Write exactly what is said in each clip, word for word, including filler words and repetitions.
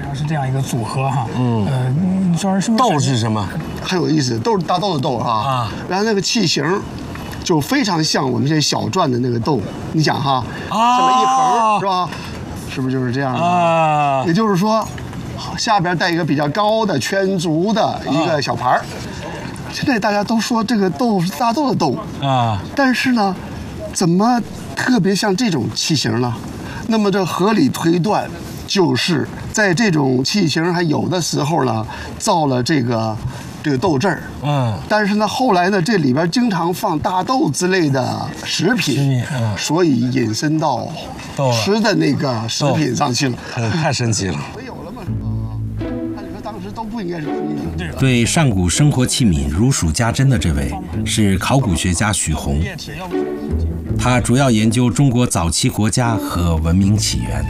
是这样一个组合哈。嗯，呃，你说是不是？ 豆是什么？ 很有意思，豆是大豆的豆啊。啊。然后那个器型，就非常像我们这些小篆的那个豆。你想哈，这么一横是吧？是不是就是这样的？啊。也就是说，下边带一个比较高的圈足的一个小盘儿。现在大家都说这个豆是大豆的豆啊，但是呢，怎么特别像这种器型呢？那么这合理推断，就是在这种器型还有的时候呢，造了这个这个豆汁儿，嗯，但是呢，后来呢，这里边经常放大豆之类的食品，嗯，所以引申到吃的那个食品上去了， 太神奇了。 没有了嘛，是吧？按理说当时都不应该是空的。 对上古生活器皿如数家珍的这位是考古学家许宏。他主要研究中国早期国家和文明起源。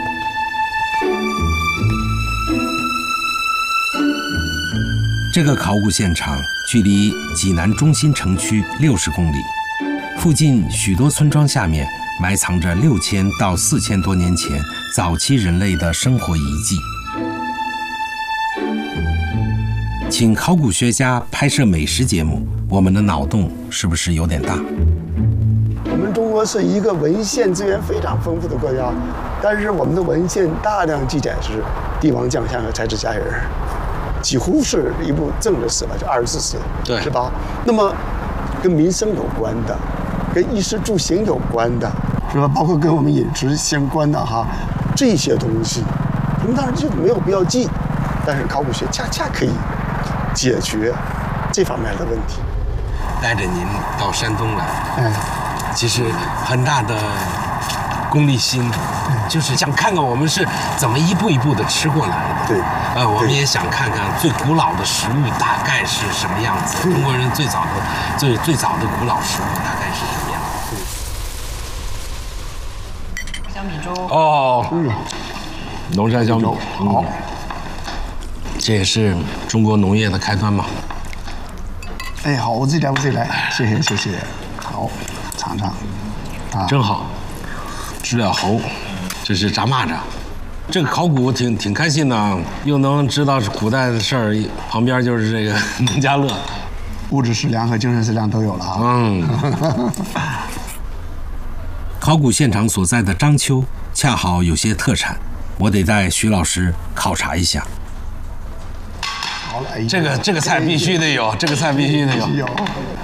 这个考古现场距离济南中心城区六十公里，附近许多村庄下面埋藏着六千到四千多年前早期人类的生活遗迹。请考古学家拍摄美食节目，我们的脑洞是不是有点大？ 我们中国是一个文献资源非常丰富的国家，但是我们的文献大量记载是帝王将相和才子佳人，几乎是一部政治史吧，就二十四史，对，是吧？那么跟民生有关的，跟衣食住行有关的，是吧？包括跟我们饮食相关的哈，这些东西，我们当然就没有必要记，但是考古学恰恰可以解决这方面的问题。 带着您到山东来，哎。其实很大的功利心，就是想看看我们是怎么一步一步的吃过来的。对，呃，我们也想看看最古老的食物大概是什么样子，中国人最早的、最最早的古老食物大概是什么样子。 小米粥。 哦，嗯，龙山小米，好，这也是中国农业的开端嘛。 哎，好，我自己来，我自己来，谢谢，谢谢，好。尝尝， 啊，真好，知了猴，这是炸蚂蚱，这个考古挺挺开心的，又能知道是古代的事儿，旁边就是这个农家乐， 物质食粮和精神食粮都有了啊。 嗯，考古现场所在的章丘恰好有些特产，我得带徐老师考察一下。 好了，这个这个菜必须得有，这个菜必须得有。